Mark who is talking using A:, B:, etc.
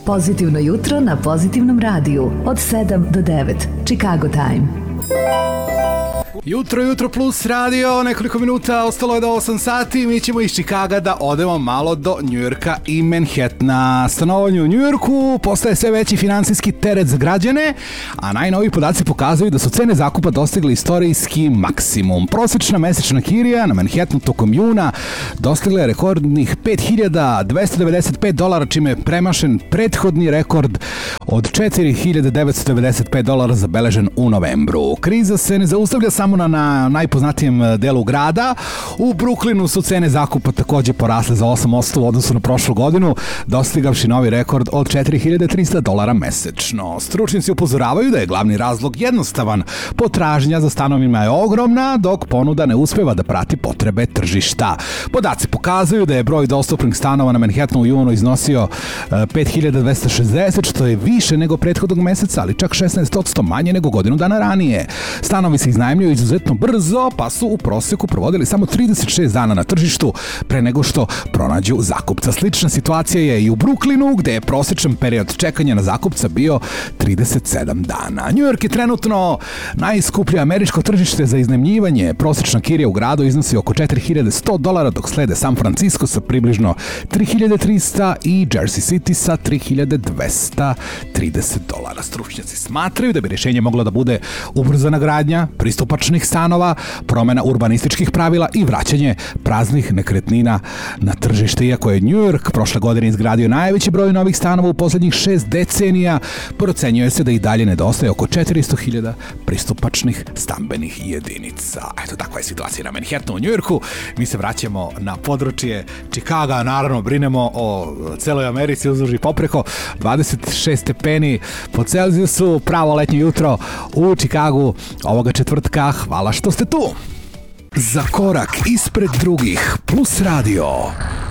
A: Pozitivno jutro na Pozitivnom radiju od 7 do 9. Chicago Time.
B: Jutro plus radio, nekoliko minuta, ostalo je do 8 sati, mi ćemo iz Chicaga da odemo malo do Njujorka i Manhattana. Stanovanje u Njujorku postaje sve veći finansijski teret za građane, a najnoviji podaci pokazuju da su cene zakupa dostigle istorijski maksimum. Prosječna mesečna kirija na Manhattanu tokom juna dostigla je rekordnih $5.295, čime je premašen prethodni rekord od $4.995 zabeležen u novembru. Kriza se ne zaustavlja samo na najpoznatijem delu grada. U Brooklynu su cene zakupa takođe porasle za 8% u odnosu na prošlu godinu, dostigavši novi rekord od $4.300 mesečno. Stručnjaci upozoravaju da je glavni razlog jednostavan. Potražnja za stanovima je ogromna, dok ponuda ne uspeva da prati potrebe tržišta. Podaci pokazuju da je broj dostupnih stanova na Manhattanu u junu iznosio 5.260, što je više nego prethodnog meseca, ali čak 16% manje nego godinu dana ranije. Stanovi se iznajmljuju izuzetno brzo, pa su u prosjeku provodili samo 36 dana na tržištu pre nego što pronađu zakupca. Slična situacija je i u Brooklynu, gde je prosječan period čekanja na zakupca bio 37 dana. New York je trenutno najskuplje američko tržište za iznajmljivanje. Prosječna kirija u gradu iznosi oko $4.100, dok slede San Francisco sa približno $3.300 i Jersey City sa $3.230. Stručnjaci smatraju da bi rješenje moglo da bude ubrzana gradnja pristupačnih stanova, promena urbanističkih pravila i vraćanje praznih nekretnina na tržište. Iako je New York prošle godine izgradio najveći broj novih stanova u poslednjih 6 decenija, procenjuje se da i dalje nedostaje oko 400.000 pristupačnih stambenih jedinica. Eto, takva je situacija na Manhattanu u New Yorku. Mi se vraćamo na područje Chicaga, naravno brinemo o celoj Americi uzduž i popreko. 26 stepeni po Celzijusu, pravo letnje jutro u Chicagu ovoga četvrtka. Hvala što ste tu. Za korak ispred drugih, Plus radio.